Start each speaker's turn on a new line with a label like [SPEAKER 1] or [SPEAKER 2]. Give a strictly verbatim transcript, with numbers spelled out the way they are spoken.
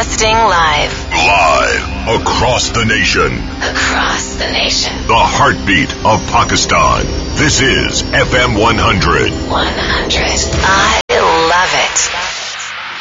[SPEAKER 1] Broadcasting live.
[SPEAKER 2] Live across the nation.
[SPEAKER 1] Across the nation.
[SPEAKER 2] The heartbeat of Pakistan. This is F M one hundred.
[SPEAKER 1] one hundred. I love it.